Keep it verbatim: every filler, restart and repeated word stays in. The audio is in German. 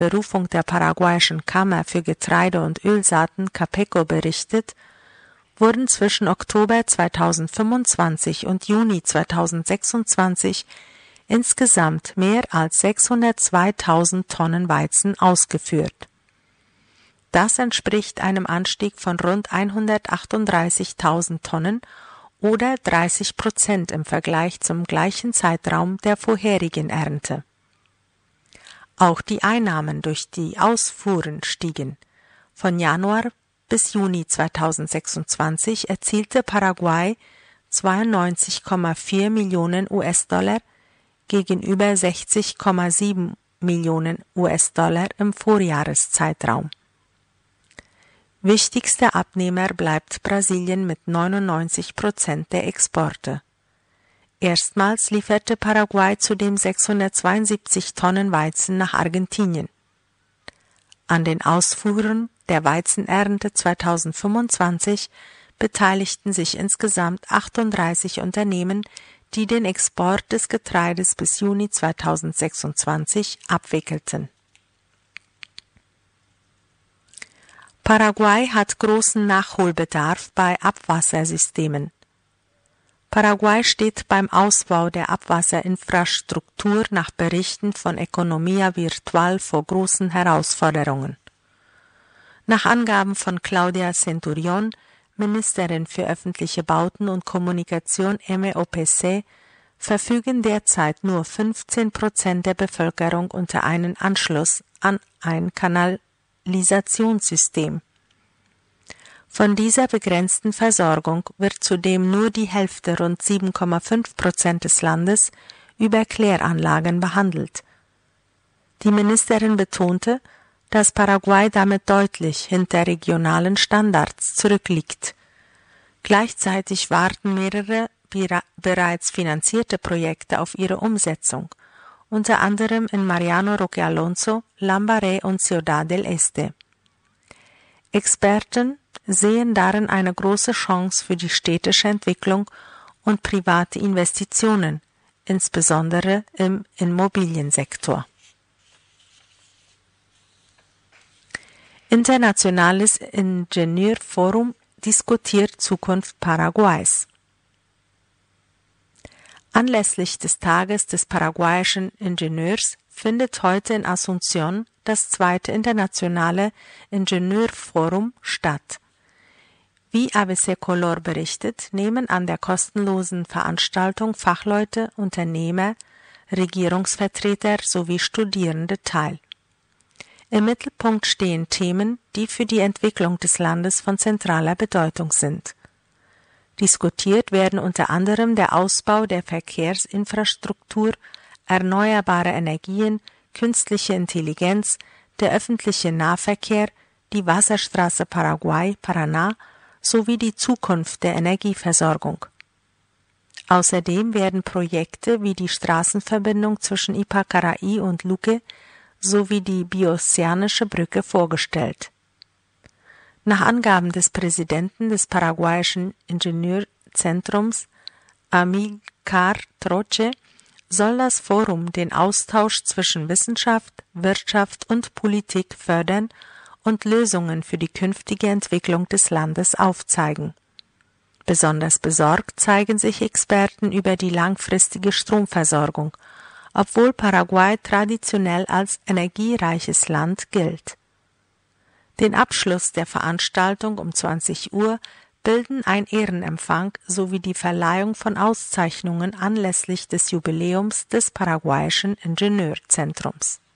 Berufung der paraguayischen Kammer für Getreide- und Ölsaaten Capeco berichtet, wurden zwischen Oktober zweitausendfünfundzwanzig und Juni zweitausendsechsundzwanzig insgesamt mehr als sechshundertzweitausend Tonnen Weizen ausgeführt. Das entspricht einem Anstieg von rund hundertachtunddreißigtausend Tonnen oder dreißig Prozent im Vergleich zum gleichen Zeitraum der vorherigen Ernte. Auch die Einnahmen durch die Ausfuhren stiegen. Von Januar bis Juni zweitausendsechsundzwanzig erzielte Paraguay zweiundneunzig Komma vier Millionen US-Dollar gegenüber sechzig Komma sieben Millionen US-Dollar im Vorjahreszeitraum. Wichtigster Abnehmer bleibt Brasilien mit neunundneunzig Prozent der Exporte. Erstmals lieferte Paraguay zudem sechshundertzweiundsiebzig Tonnen Weizen nach Argentinien. An den Ausfuhren der Weizenernte zweitausendfünfundzwanzig beteiligten sich insgesamt achtunddreißig Unternehmen, die den Export des Getreides bis Juni zweitausendsechsundzwanzig abwickelten. Paraguay hat großen Nachholbedarf bei Abwassersystemen. Paraguay steht beim Ausbau der Abwasserinfrastruktur nach Berichten von Economia Virtual vor großen Herausforderungen. Nach Angaben von Claudia Centurion, Ministerin für öffentliche Bauten und Kommunikation M E O P C, verfügen derzeit nur fünfzehn Prozent der Bevölkerung unter einen Anschluss an ein Kanalisationssystem. Von dieser begrenzten Versorgung wird zudem nur die Hälfte, rund sieben Komma fünf Prozent des Landes, über Kläranlagen behandelt. Die Ministerin betonte, dass Paraguay damit deutlich hinter regionalen Standards zurückliegt. Gleichzeitig warten mehrere bereits finanzierte Projekte auf ihre Umsetzung, unter anderem in Mariano Roque Alonso, Lambaré und Ciudad del Este. Experten sehen darin eine große Chance für die städtische Entwicklung und private Investitionen, insbesondere im Immobiliensektor. Internationales Ingenieurforum diskutiert Zukunft Paraguays. Anlässlich des Tages des paraguayischen Ingenieurs findet heute in Asunción das zweite internationale Ingenieurforum statt. Wie A B C Color berichtet, nehmen an der kostenlosen Veranstaltung Fachleute, Unternehmer, Regierungsvertreter sowie Studierende teil. Im Mittelpunkt stehen Themen, die für die Entwicklung des Landes von zentraler Bedeutung sind. Diskutiert werden unter anderem der Ausbau der Verkehrsinfrastruktur, erneuerbare Energien, künstliche Intelligenz, der öffentliche Nahverkehr, die Wasserstraße Paraguay-Paraná sowie die Zukunft der Energieversorgung. Außerdem werden Projekte wie die Straßenverbindung zwischen Ypacaraí und Luque sowie die Bioceanische Brücke vorgestellt. Nach Angaben des Präsidenten des paraguayischen Ingenieurzentrums, Amílcar Troche, soll das Forum den Austausch zwischen Wissenschaft, Wirtschaft und Politik fördern und Lösungen für die künftige Entwicklung des Landes aufzeigen. Besonders besorgt zeigen sich Experten über die langfristige Stromversorgung, obwohl Paraguay traditionell als energiereiches Land gilt. Den Abschluss der Veranstaltung um zwanzig Uhr bilden ein Ehrenempfang sowie die Verleihung von Auszeichnungen anlässlich des Jubiläums des paraguayischen Ingenieurzentrums.